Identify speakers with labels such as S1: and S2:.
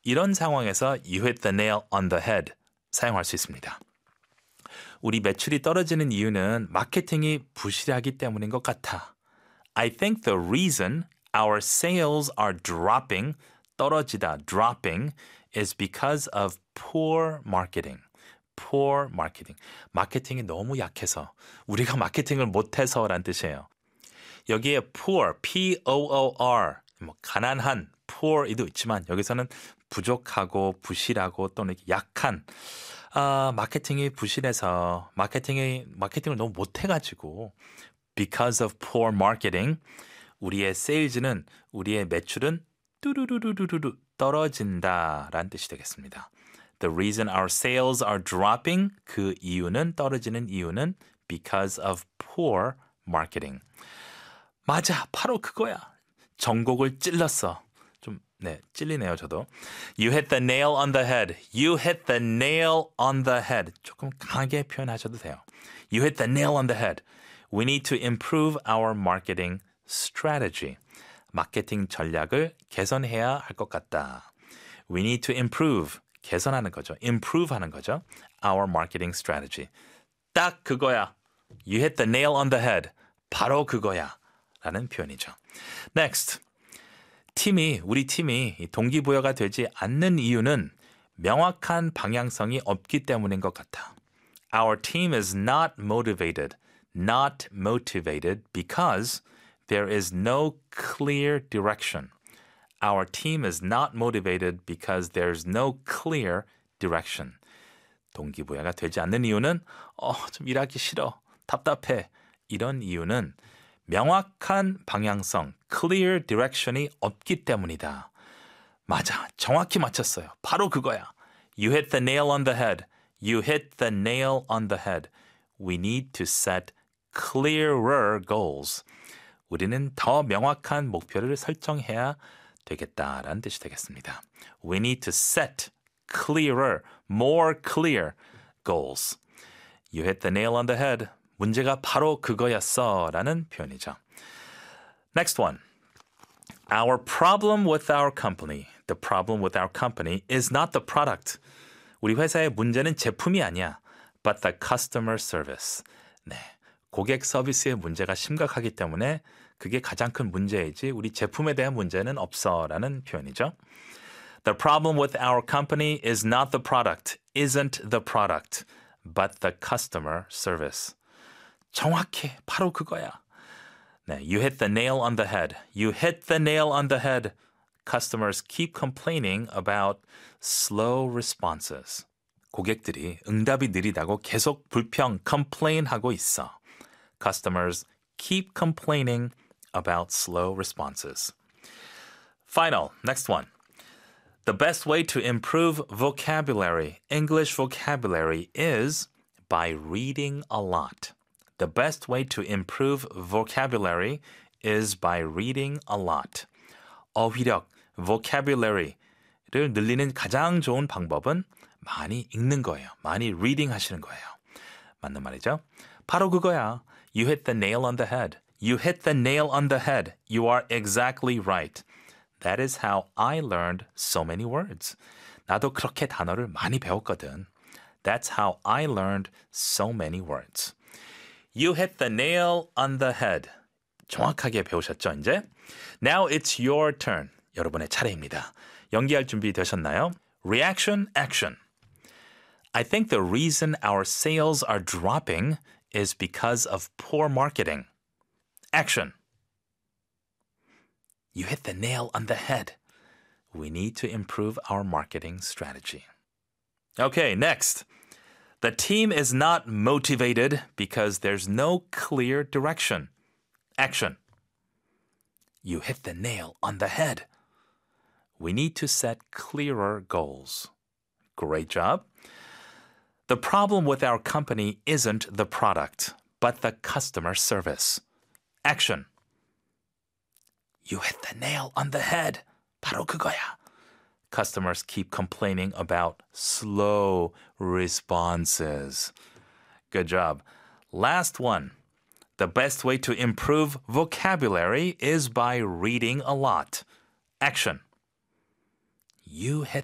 S1: 이런 상황에서 you hit the nail on the head 사용할 수 있습니다. 우리 매출이 떨어지는 이유는 마케팅이 부실하기 때문인 것 같아. I think the reason our sales are dropping, 떨어지다, dropping, is because of poor marketing. poor marketing. 마케팅이 너무 약해서, 우리가 마케팅을 못해서라는 뜻이에요. 여기에 poor, P-O-O-R, 가난한, poor이도 있지만 여기서는 부족하고 부실하고 또는 약한 마케팅이 부실해서 마케팅을 너무 못해가지고 because of poor marketing 우리의 세일즈는 우리의 매출은 뚜루루루루루 떨어진다라는 뜻이 되겠습니다. The reason our sales are dropping 그 이유는 떨어지는 이유는 because of poor marketing. 맞아, 바로 그거야. 전곡을 찔렀어. 찔리네요, 저도. You hit the nail on the head. You hit the nail on the head. 조금 강하게 표현하셔도 돼요. You hit the nail on the head. We need to improve our marketing strategy. 마케팅 전략을 개선해야 할 것 같다. We need to improve. 개선하는 거죠. improve 하는 거죠. Our marketing strategy. 딱 그거야. You hit the nail on the head. 바로 그거야. 라는 표현이죠. Next. 우리 팀이 동기부여가 되지 않는 이유는 명확한 방향성이 없기 때문인 것 같아. Our team is not motivated because there is no clear direction. Our team is not motivated because there's no clear direction. 동기부여가 되지 않는 이유는 좀 일하기 싫어, 답답해. 이런 이유는 명확한 방향성, clear direction이 없기 때문이다. 맞아, 정확히 맞췄어요. 바로 그거야. You hit the nail on the head. You hit the nail on the head. We need to set clearer goals. 우리는 더 명확한 목표를 설정해야 되겠다라는 뜻이 되겠습니다. We need to set clearer, more clear goals. You hit the nail on the head. 문제가 바로 그거였어 라는 표현이죠. Next one. Our problem with our company. The problem with our company is not the product. 우리 회사의 문제는 제품이 아니야. But the customer service. 네, 고객 서비스의 문제가 심각하기 때문에 그게 가장 큰 문제이지 우리 제품에 대한 문제는 없어 라는 표현이죠. The problem with our company is not the product. Isn't the product. But the customer service. 정확해. 바로 그거야. 네, you hit the nail on the head. You hit the nail on the head. Customers keep complaining about slow responses. 고객들이 응답이 느리다고 계속 complain하고 있어. Customers keep complaining about slow responses. Final, next one. The best way to improve vocabulary, English vocabulary, is by reading a lot. The best way to improve vocabulary is by reading a lot. 어휘력, vocabulary를 늘리는 가장 좋은 방법은 많이 읽는 거예요. 많이 reading 하시는 거예요. 맞는 말이죠? 바로 그거야. You hit the nail on the head. You hit the nail on the head. You are exactly right. That is how I learned so many words. 나도 그렇게 단어를 많이 배웠거든. That's how I learned so many words. You hit the nail on the head. 정확하게 배우셨죠, 이제? Now it's your turn. 여러분의 차례입니다. 연기할 준비 되셨나요? Reaction, action. I think the reason our sales are dropping is because of poor marketing. Action. You hit the nail on the head. We need to improve our marketing strategy. Okay, next. The team is not motivated because there's no clear direction. Action. You hit the nail on the head. We need to set clearer goals. Great job. The problem with our company isn't the product, but the customer service. Action. You hit the nail on the head. 바로 그거야. Customers keep complaining about slow responses. Good job. Last one. The best way to improve vocabulary is by reading a lot. Action. You hit